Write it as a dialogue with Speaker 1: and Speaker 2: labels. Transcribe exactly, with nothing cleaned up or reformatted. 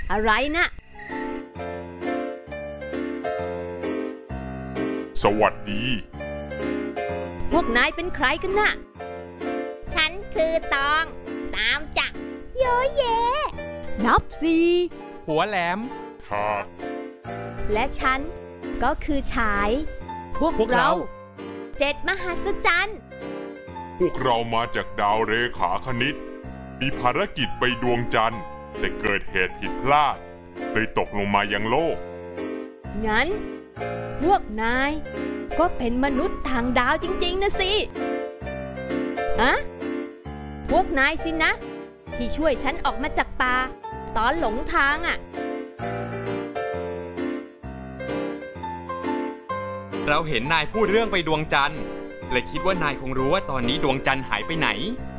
Speaker 1: อะไรนะ
Speaker 2: สวัสดี
Speaker 1: พวกนายเป็นใครกันน่ะ
Speaker 3: ฉันคือตองตามจักโยเย
Speaker 4: นับสี่
Speaker 5: หัวแหลม
Speaker 2: ทาด
Speaker 1: และฉันก็คือฉายพวก
Speaker 5: พวกเรา
Speaker 1: เราเจ็ดมหัศจรรย์
Speaker 2: พวกเรามาจากดาวเรขาคณิตมีภารกิจไปดวงจันทร์แต่เกิดเหตุผิดพลาดเลยตกลงมายังโลก
Speaker 1: งั้นพวกนายก็เป็นมนุษย์ทางดาวจริงๆนะสิฮะพวกนายสินะที่ช่วยฉันออกมาจากป่าตอนหลงทางอ่ะ
Speaker 5: เราเห็นนายพูดเรื่องไปดวงจันทร์เลยคิดว่านายคงรู้ว่าตอนนี้ดวงจันทร์หายไปไหน